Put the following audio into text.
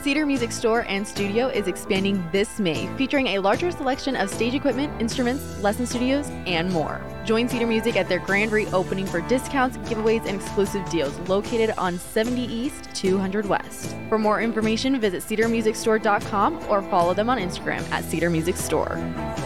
Cedar Music Store and Studio is expanding this May, featuring a larger selection of stage equipment, instruments, lesson studios, and more. Join Cedar Music at their grand reopening for discounts, giveaways, and exclusive deals located on 70 East, 200 West. For more information, visit cedarmusicstore.com or follow them on Instagram at Cedar Music Store.